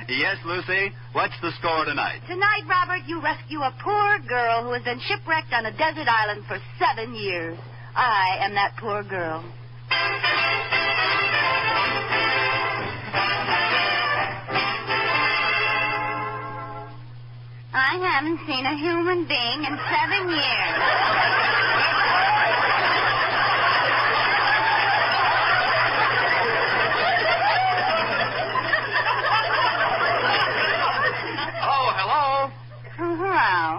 Yes, Lucy? What's the score tonight? Tonight, Robert, you rescue a poor girl who has been shipwrecked on a desert island for 7 years. I am that poor girl. I haven't seen a human being in 7 years. Oh, hello. Hello.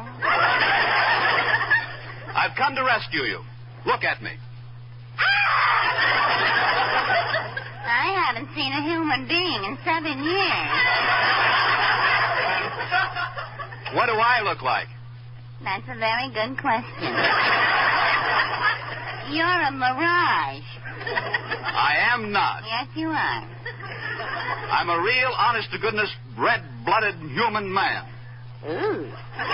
I've come to rescue you. Look at me. I haven't seen a human being in 7 years. What do I look like? That's a very good question. You're a mirage. I am not. Yes, you are. I'm a real, honest-to-goodness, red-blooded human man. Ooh.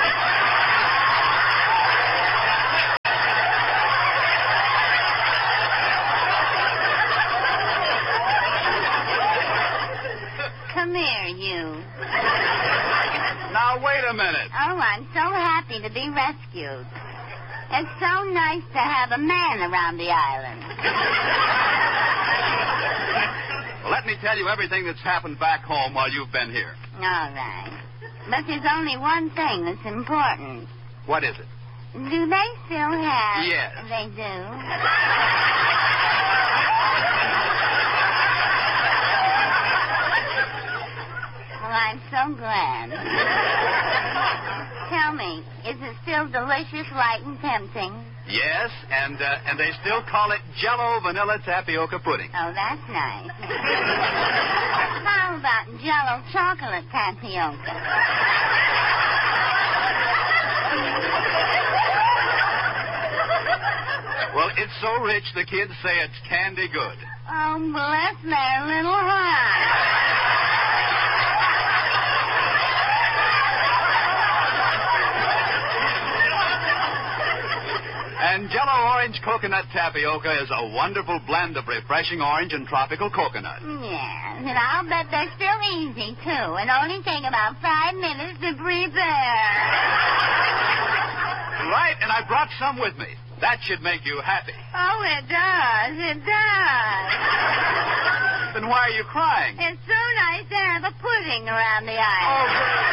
Come here, you. Now, wait a minute. Oh, I'm so happy to be rescued. It's so nice to have a man around the island. Well, let me tell you everything that's happened back home while you've been here. All right. But there's only one thing that's important. What is it? Do they still have... Yes. They do? Well, I'm so glad. Tell me, is it still delicious, light, and tempting? Yes, and they still call it Jell-O vanilla tapioca pudding. Oh, that's nice. How about Jell-O chocolate tapioca? Well, it's so rich the kids say it's candy good. Oh, bless their little hearts. And Jell-O orange coconut tapioca is a wonderful blend of refreshing orange and tropical coconut. Yes, and I'll bet they're still easy, too, and only take about 5 minutes to prepare. Right, and I brought some with me. That should make you happy. Oh, it does. It does. Then why are you crying? It's so nice to have a pudding around the island. Oh,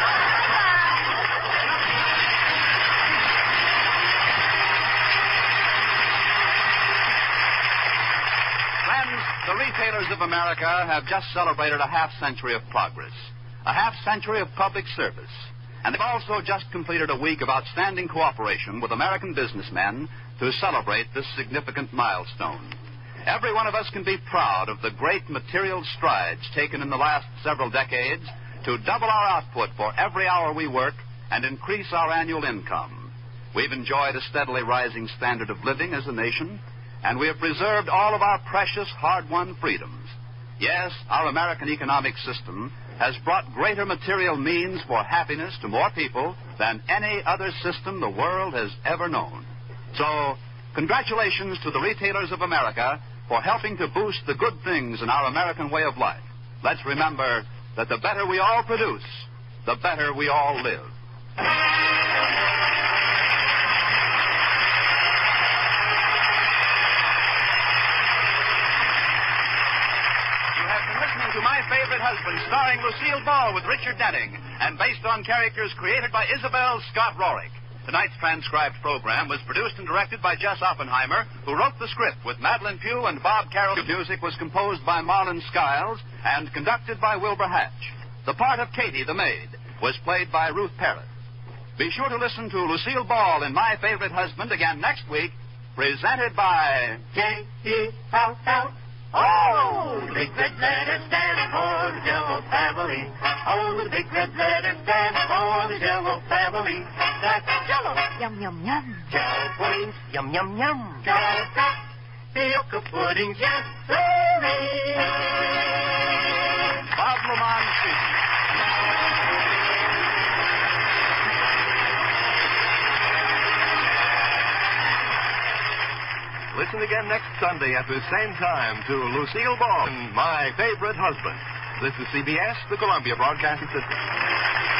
friends, the retailers of America have just celebrated a half-century of progress, a half-century of public service. And they've also just completed a week of outstanding cooperation with American businessmen to celebrate this significant milestone. Every one of us can be proud of the great material strides taken in the last several decades to double our output for every hour we work and increase our annual income. We've enjoyed a steadily rising standard of living as a nation, and we have preserved all of our precious, hard-won freedoms. Yes, our American economic system has brought greater material means for happiness to more people than any other system the world has ever known. So, congratulations to the retailers of America for helping to boost the good things in our American way of life. Let's remember that the better we all produce, the better we all live. To My Favorite Husband, starring Lucille Ball with Richard Denning, and based on characters created by Isabel Scott Rorick. Tonight's transcribed program was produced and directed by Jess Oppenheimer, who wrote the script with Madeline Pugh and Bob Carroll. The music was composed by Marlon Skiles and conducted by Wilbur Hatch. The part of Katie, the maid, was played by Ruth Parrott. Be sure to listen to Lucille Ball in My Favorite Husband again next week, presented by J.E.L.L. Oh, the big red letters standing for the Jell-O family. Oh, the big red letters standing for the Jell-O family. That's Jell-O. Yum, yum, yum. Jell-O pudding. Yum, yum, yum. Jell-O tapioca pudding. Yes, sirree. Bob Lamont speaking. Listen again next Sunday at the same time to Lucille Ball, My Favorite Husband. This is CBS, the Columbia Broadcasting System.